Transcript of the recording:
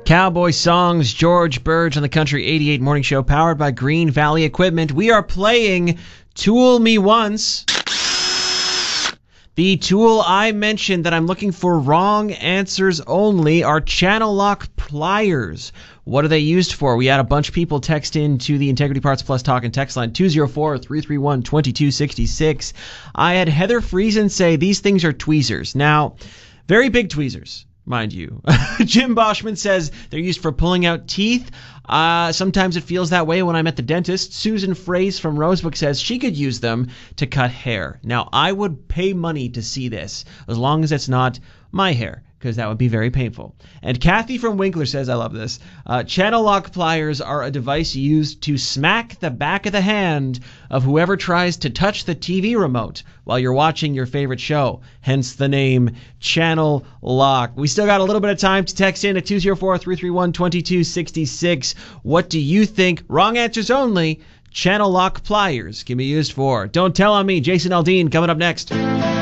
Cowboy Songs, George Burge on the Country 88 Morning Show, powered by Green Valley Equipment. We are playing Tool Me Once. The tool I mentioned that I'm looking for wrong answers only are channel lock pliers. What are they used for? We had a bunch of people text in to the Integrity Parts Plus talk and text line 204-331-2266. I had Heather Friesen say these things are tweezers. Now, very big tweezers, mind you. Jim Boschman says they're used for pulling out teeth. Sometimes it feels that way when I'm at the dentist. Susan Fraze from Rosebrook says she could use them to cut hair. Now, I would pay money to see this, as long as it's not my hair, because that would be very painful. And Kathy from Winkler says, I love this, channel lock pliers are a device used to smack the back of the hand of whoever tries to touch the TV remote while you're watching your favorite show, hence the name channel lock. We still got a little bit of time to text in at 204-331-2266. What do you think? Wrong answers only. Channel lock pliers can be used for. Don't tell on me. Jason Aldean coming up next.